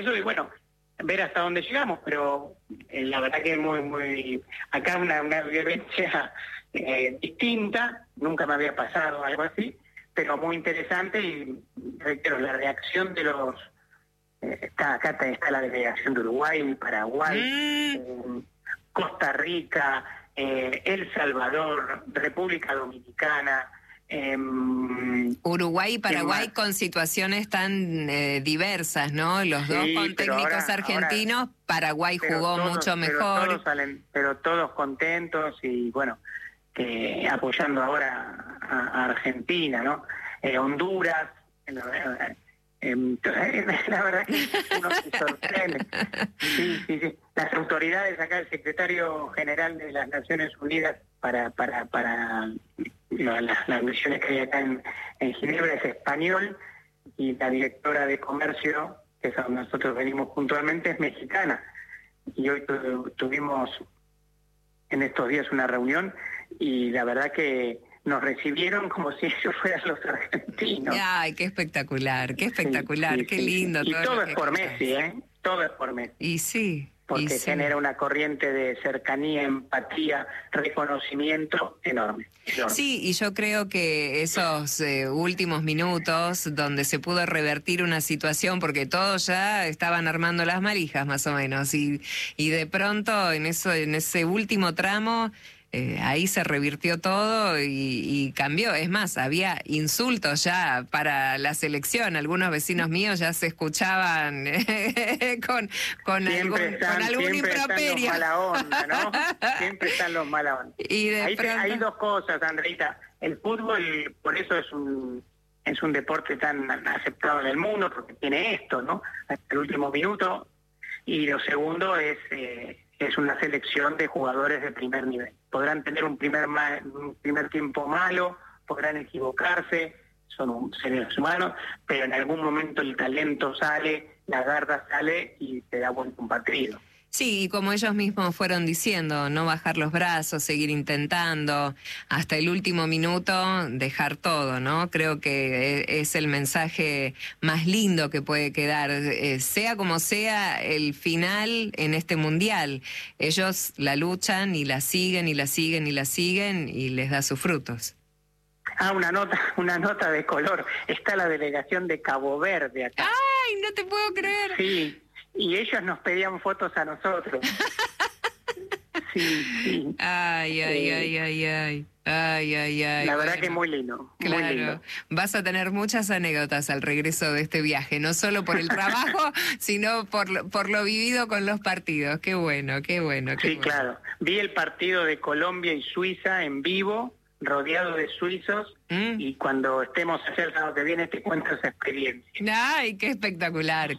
eso y bueno, ver hasta dónde llegamos, pero la verdad que es muy... Acá una vivencia distinta, nunca me había pasado algo así, pero muy interesante y reitero, la reacción de los... acá está la delegación de Uruguay, Paraguay, Costa Rica, El Salvador, República Dominicana... Uruguay y Paraguay con situaciones tan diversas, ¿no? Los dos con técnicos argentinos, Paraguay jugó mucho mejor. Pero todos contentos y bueno, apoyando ahora a Argentina, ¿no? Honduras, la verdad que uno se sorprende. Sí. Las autoridades acá, el secretario general de las Naciones Unidas para las misiones que hay acá en Ginebra es español y la directora de comercio, que es a donde nosotros venimos puntualmente, es mexicana. Y hoy tuvimos en estos días una reunión y la verdad que nos recibieron como si ellos fueran los argentinos. Ay, qué espectacular, qué lindo. Y todo es por Messi, todo es por Messi. Y sí. Porque genera una corriente de cercanía, empatía, reconocimiento enorme. Sí, y yo creo que esos últimos minutos donde se pudo revertir una situación, porque todos ya estaban armando las malijas más o menos, y de pronto en ese último tramo... ahí se revirtió todo y cambió. Es más, había insultos ya para la selección. Algunos vecinos míos ya se escuchaban con algún improperio. Están los mala onda, ¿no? Siempre están los mala onda. Hay dos cosas, Andreita. El fútbol, por eso es un deporte tan aceptado en el mundo, porque tiene esto, ¿no? Hasta el último minuto. Y lo segundo es una selección de jugadores de primer nivel. Podrán tener un primer tiempo malo, podrán equivocarse, son seres humanos, pero en algún momento el talento sale, la garra sale y te da vuelta un partido. Sí, y como ellos mismos fueron diciendo, no bajar los brazos, seguir intentando, hasta el último minuto dejar todo, ¿no? Creo que es el mensaje más lindo que puede quedar, sea como sea el final en este mundial. Ellos la luchan y la siguen y la siguen y la siguen y les da sus frutos. Una nota de color. Está la delegación de Cabo Verde acá. ¡Ay, no te puedo creer! Sí. Y ellos nos pedían fotos a nosotros. Sí. Ay. La verdad que muy lindo. Claro, muy lindo. Vas a tener muchas anécdotas al regreso de este viaje, no solo por el trabajo, sino por lo vivido con los partidos. Qué bueno. Sí, claro. Vi el partido de Colombia y Suiza en vivo, rodeado de suizos, y cuando estemos allá el sábado que viene te cuento esa experiencia. Ay, qué espectacular.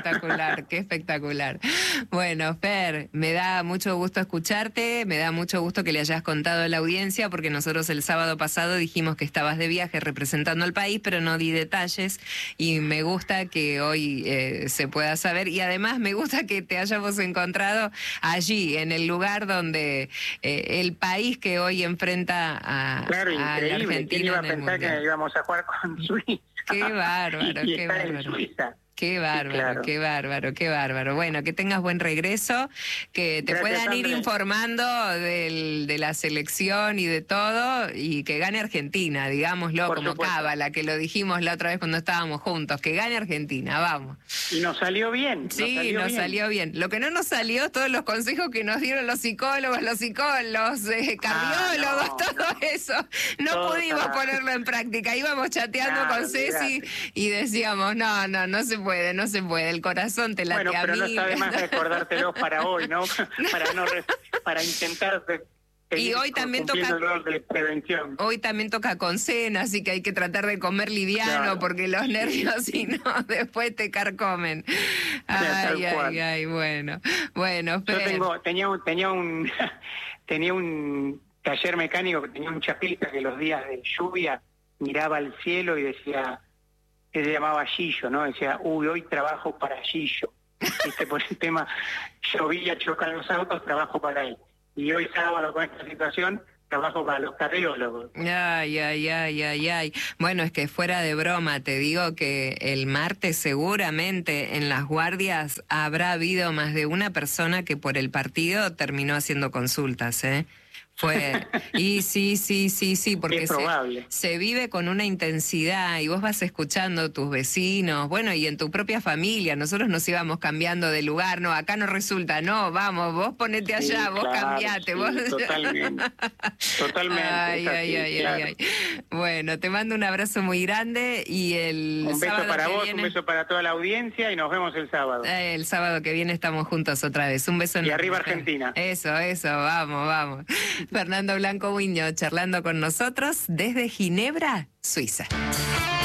Bueno, Fer, me da mucho gusto escucharte, me da mucho gusto que le hayas contado a la audiencia, porque nosotros el sábado pasado dijimos que estabas de viaje representando al país, pero no di detalles, y me gusta que hoy se pueda saber, y además me gusta que te hayamos encontrado allí, en el lugar donde el país que hoy enfrenta a la Argentina. Pensar que íbamos a jugar con Suiza. Qué bárbaro, qué bárbaro. Qué bárbaro. Bueno, que tengas buen regreso, que te puedan ir informando de la selección y de todo, y que gane Argentina, digámoslo, como cábala, que lo dijimos la otra vez cuando estábamos juntos, que gane Argentina, vamos. Y nos salió bien. Sí, nos salió bien. Lo que no nos salió, todos los consejos que nos dieron los psicólogos, cardiólogos, todo eso, no pudimos ponerlo en práctica. Íbamos chateando con Ceci y decíamos, no se puede, el corazón te late a mí. Bueno, pero no está de más recordártelo para hoy, ¿no? para intentar... Y hoy también toca con cena, así que hay que tratar de comer liviano, porque los nervios si no después te carcomen. Bueno, Fer. Yo tenía un taller mecánico que tenía un chapista que los días de lluvia miraba al cielo y decía, que se llamaba Gillo, ¿no? Decía, hoy trabajo para Gillo. Por el tema, llovía, chocan los autos, trabajo para él. Y hoy sábado con esta situación trabajo para los cardiólogos. Ay. Bueno, es que fuera de broma, te digo que el martes seguramente en las guardias habrá habido más de una persona que por el partido terminó haciendo consultas, ¿eh? Y sí, porque es probable. Se vive con una intensidad y vos vas escuchando tus vecinos, bueno, y en tu propia familia. Nosotros nos íbamos cambiando de lugar, no, acá no resulta, no, vamos, vos ponete allá, vos cambiate. Sí, vos... Totalmente. Ay. Bueno, te mando un abrazo muy grande y un beso para vos, un beso para toda la audiencia y nos vemos el sábado. El sábado que viene estamos juntos otra vez. Un beso. Y arriba Argentina. Eso, vamos. Fernando Blanco Wiño charlando con nosotros desde Ginebra, Suiza.